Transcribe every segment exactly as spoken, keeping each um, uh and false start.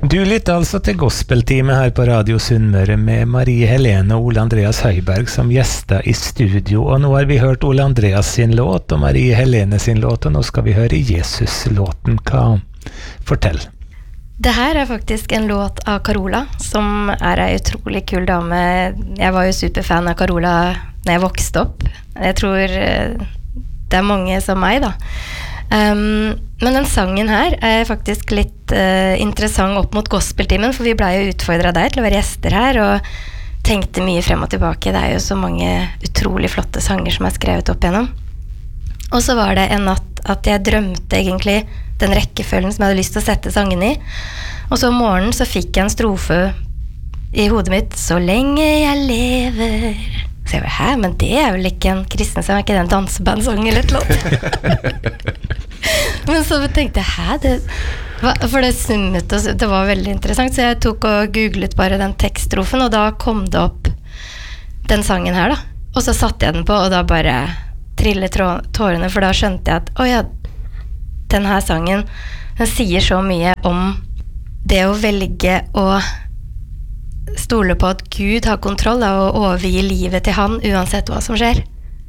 Du lytter altså til gospeltime her på Radio Sunnmøre med Marie Helene og Ole Andreas Høiberg som gjester i studio, og nå har vi hørt Ole Andreas sin låt og Marie Helene sin låt, og nå skal vi høre Jesus-låten. Hva? Fortell. Det her er faktisk en låt av Carola, som er en utrolig kul dame. Jeg var jo superfan av Carola når jeg vokste opp. Jeg tror det er mange som meg da. Um, men den sangen her er faktisk litt uh, interessant opp mot gospeltimen, for vi ble jo utfordret der til å være gjester her, og tenkte mye frem og tilbake. Det er jo så mange utrolig flotte sanger som er skrevet opp igjennom. Og så var det en natt at jeg drømte egentlig den rekkefølgen som jeg hadde lyst til å sette sangen i, og så om morgenen så fikk jeg en strofe i hodet mitt: så lenge jeg lever. Så jeg var, hæ, men det er vel ikke en kristen sang, er ikke det en dansebandsang eller et låt? Men så tenkte jeg, hæ, det, for det summet, og det var veldig interessant, så jeg tok og googlet bare den tekststrofen, og da kom det opp den sangen her da, og så satte jeg den på, og da bare trillet tårene, for da skjønte jeg at, åja, den her sangen, den sier så mye om det å velge å stole på at Gud har kontroll da, og overgi livet til han uansett hva som skjer.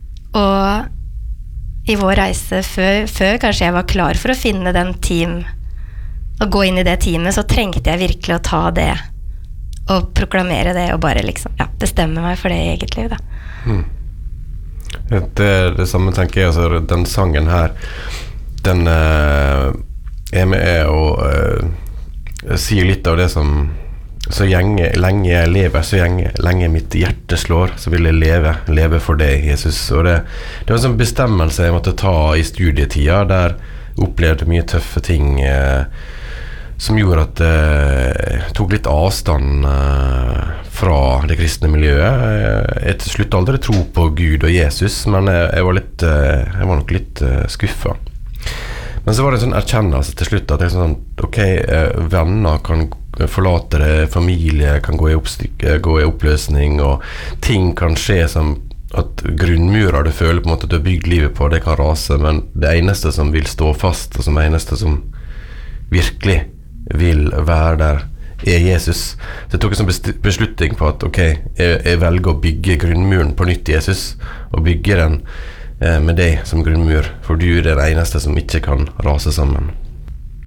Og i vår reise før, før kanskje jeg var klar for å finne den team, å gå inn i det teamet, så trengte jeg virkelig å ta det og proklamere det, og bare liksom, ja, bestemme meg for det i eget liv da. Hmm. Det, det samme tenker jeg, altså den sangen her, den uh, er med og uh, sier litt av det som så lenge, lenge jeg lever, så lenge, lenge mitt hjerte slår, så vil jeg leve, leve for deg, Jesus. Og det, det var en sånn bestemmelse jeg måtte ta i studietida, der jeg opplevde mye tøffe ting eh, som gjorde at eh, jeg tok litt avstand eh, fra det kristne miljøet. Jeg til slutt aldri tro på Gud og Jesus, men jeg, jeg, var, litt, eh, jeg var nok litt eh, skuffet. Men så var det en sånn erkjennelse til slutt at jeg sånn, ok, eh, venner kan forlate det, familie kan gå i, oppstykke, gå i oppløsning, og ting kan skje som at grunnmurer du føler på en måte at du har bygd livet på, det kan rase, men det eneste som vil stå fast, og som eneste som virkelig vil være der, er Jesus. Så jeg tok en sånn beslutning på at ok, jeg, jeg velger å bygge grunnmuren på nytt Jesus, og bygge den eh, med deg som grunnmur, for du er den eneste som ikke kan rase sammen.